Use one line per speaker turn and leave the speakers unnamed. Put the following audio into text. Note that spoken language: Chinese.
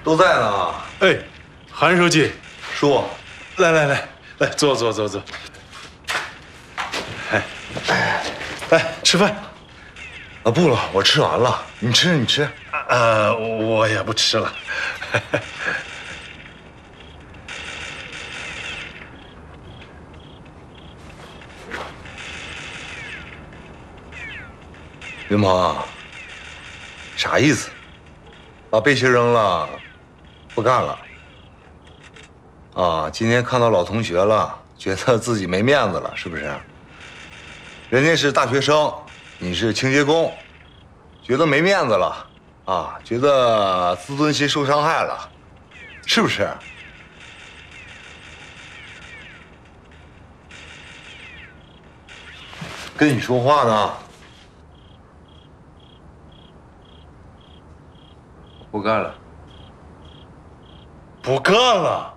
都在呢。
哎，韩书记，
叔，
来，坐。哎，来吃饭。
啊，不了，我吃完了。你吃。
我也不吃了。
云鹏，啥意思？把背心扔了，不干了？啊，今天看到老同学了，觉得自己没面子了，是不是？人家是大学生，你是清洁工，觉得没面子了啊？觉得自尊心受伤害了，是不是？跟你说话呢。
不干了。不干了。